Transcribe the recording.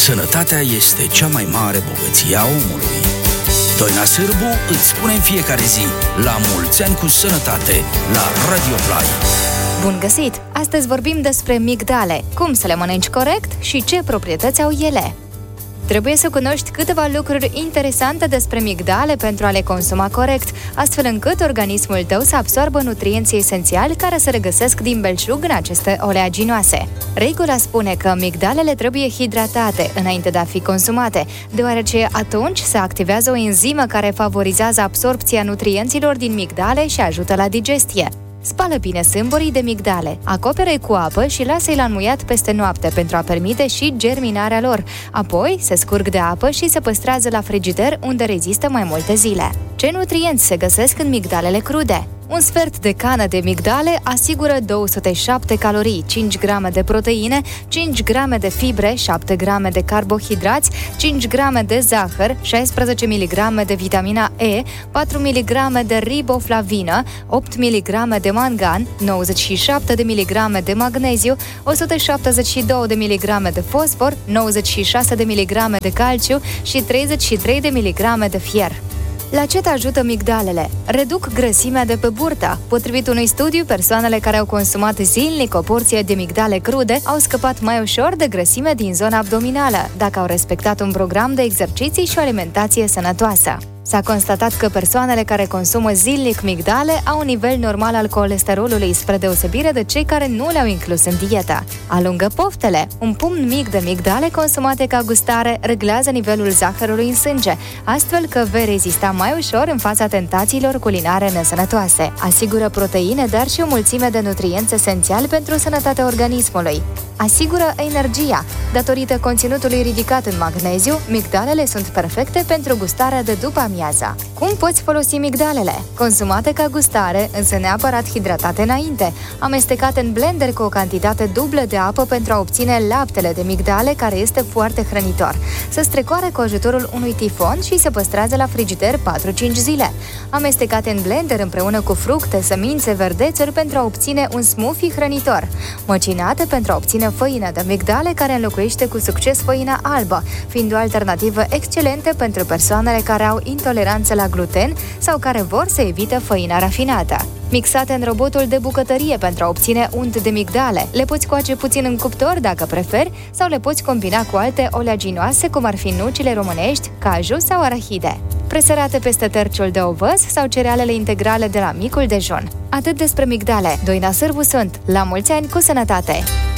Sănătatea este cea mai mare bogăție a omului. Doina Sârbu îți spune în fiecare zi: la mulți ani cu sănătate, la Radio Play. Bun găsit! Astăzi vorbim despre migdale, cum să le mănânci corect și ce proprietăți au ele. Trebuie să cunoști câteva lucruri interesante despre migdale pentru a le consuma corect, astfel încât organismul tău să absorbă nutrienții esențiali care se regăsesc din belșug în aceste oleaginoase. Regula spune că migdalele trebuie hidratate înainte de a fi consumate, deoarece atunci se activează o enzimă care favorizează absorbția nutrienților din migdale și ajută la digestie. Spală bine sâmburii de migdale, acopere-i cu apă și lasă-i la înmuiat peste noapte pentru a permite și germinarea lor. Apoi se scurg de apă și se păstrează la frigider, unde rezistă mai multe zile. Ce nutrienți se găsesc în migdalele crude? Un sfert de cană de migdale asigură 207 calorii, 5 grame de proteine, 5 grame de fibre, 7 grame de carbohidrați, 5 grame de zahăr, 16 mg de vitamina E, 4 mg de riboflavină, 8 mg de mangan, 97 de mg de magneziu, 172 de mg de fosfor, 96 de mg de calciu și 33 de mg de fier. La ce te ajută migdalele? Reduc grăsimea de pe burtă. Potrivit unui studiu, persoanele care au consumat zilnic o porție de migdale crude au scăpat mai ușor de grăsime din zona abdominală, dacă au respectat un program de exerciții și o alimentație sănătoasă. S-a constatat că persoanele care consumă zilnic migdale au un nivel normal al colesterolului, spre deosebire de cei care nu le-au inclus în dietă. Alungă poftele. Un pumn mic de migdale consumate ca gustare reglează nivelul zahărului în sânge, astfel că vei rezista mai ușor în fața tentațiilor culinare nesănătoase. Asigură proteine, dar și o mulțime de nutrienți esențiali pentru sănătatea organismului. Asigură energia. Datorită conținutului ridicat în magneziu, migdalele sunt perfecte pentru gustarea de după amiaza. Cum poți folosi migdalele? Consumate ca gustare, însă neapărat hidratate înainte. Amestecate în blender cu o cantitate dublă de apă pentru a obține laptele de migdale, care este foarte hrănitor. Se strecoare cu ajutorul unui tifon și se păstrează la frigider 4-5 zile. Amestecate în blender împreună cu fructe, semințe, verdețuri pentru a obține un smoothie hrănitor. Măcinate pentru a obține făină de migdale, care înlocuiește cu succes făina albă, fiind o alternativă excelentă pentru persoanele care au intoleranță la gluten sau care vor să evite făina rafinată. Mixate în robotul de bucătărie pentru a obține unt de migdale. Le poți coace puțin în cuptor dacă preferi, sau le poți combina cu alte oleaginoase, cum ar fi nucile românești, caju sau arahide. Presărate peste terciul de ovăz sau cerealele integrale de la micul dejun. Atât despre migdale. Doina Sârbu sunt. La mulți ani cu sănătate!